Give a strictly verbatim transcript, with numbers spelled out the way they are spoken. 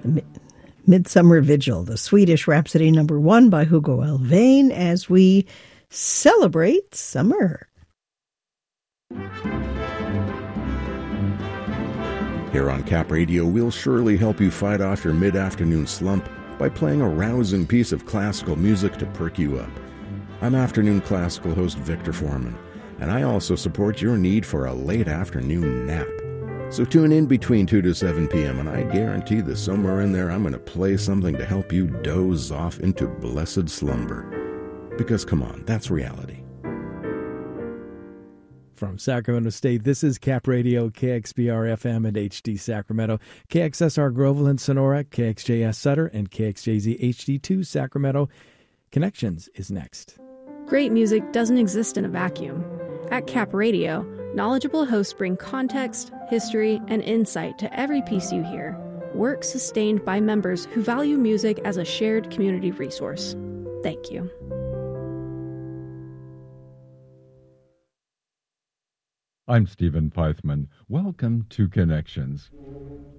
the Mi- Midsummer Vigil, the Swedish Rhapsody number one by Hugo Alvain, as we celebrate summer. Here on Cap Radio, we'll surely help you fight off your mid-afternoon slump by playing a rousing piece of classical music to perk you up. I'm afternoon classical host Victor Foreman, and I also support your need for a late afternoon nap. So tune in between two to seven p.m., and I guarantee that somewhere in there I'm going to play something to help you doze off into blessed slumber. Because come on, that's reality. From Sacramento State, this is Cap Radio, K X B R F M and H D Sacramento, K X S R Groveland and Sonora, K X J S Sutter, and K X J Z H D two Sacramento. Connections is next. Great music doesn't exist in a vacuum. At Cap Radio, knowledgeable hosts bring context, history, and insight to every piece you hear. Work sustained by members who value music as a shared community resource. Thank you. I'm Stephen Pythman. Welcome to Connections.